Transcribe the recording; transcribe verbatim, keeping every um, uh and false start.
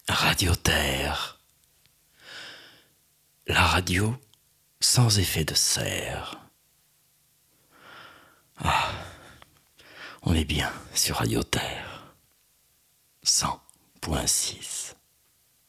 Radio Terre. La radio sans effet de serre. Ah, on est bien sur Radio Terre. cent point six.